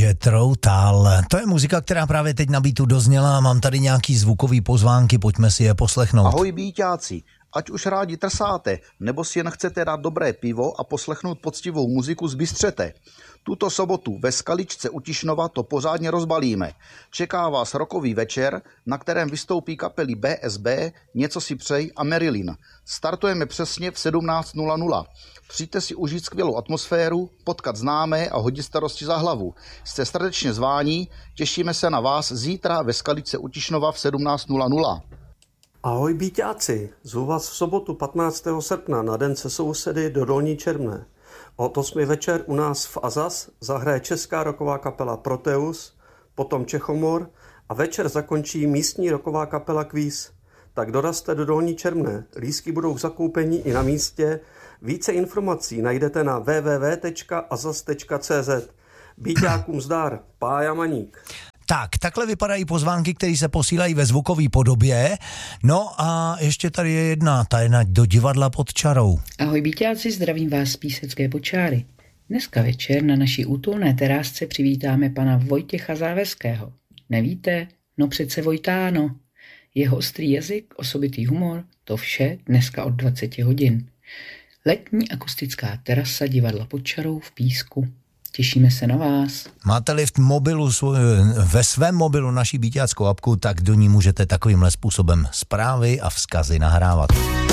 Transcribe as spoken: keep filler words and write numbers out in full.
Jethro Tull. To je muzika, která právě teď na beatu dozněla. Mám tady nějaký zvukový pozvánky, pojďme si je poslechnout. Ahoj býťáci, ať už rádi trsáte, nebo si jen chcete dát dobré pivo a poslechnout poctivou muziku z Bystřete. Tuto sobotu ve Skaličce u Tišnova to pořádně rozbalíme. Čeká vás rockový večer, na kterém vystoupí kapely bé es bé, Něco si přej a Marilyn. Startujeme přesně v sedmnáct nula nula. Přijďte si užít skvělou atmosféru, potkat známé a hodit starosti za hlavu. Jste srdečně zváni, těšíme se na vás zítra ve Skaličce u Tišnova v sedmnáct nula nula. Ahoj býťáci, zvu vás v sobotu patnáctého srpna na Den se sousedy do Dolní Čermné. Od osmi večer u nás v Azaz zahraje česká rocková kapela Proteus, potom Čechomor a večer zakončí místní rocková kapela Kvíz. Tak dorazte do Dolní Čermné, lístky budou k zakoupení i na místě. Více informací najdete na w w w tečka azaz tečka c z. Býťákům zdar, Pája Maník. Tak, takhle vypadají pozvánky, které se posílají ve zvukové podobě. No a ještě tady je jedna, ta je na do divadla pod čarou. Ahoj býťáci, zdravím vás z Písecké Počáry. Dneska večer na naší útulné terásce přivítáme pana Vojtěcha Záveského. Nevíte? No přece Vojtáno. Jeho ostrý jazyk, osobitý humor, to vše dneska od dvaceti hodin. Letní akustická terasa divadla pod čarou v Písku. Těšíme se na vás. Máte-li v mobilu, ve svém mobilu naší býťáckou apku, tak do ní můžete takovýmhle způsobem zprávy a vzkazy nahrávat.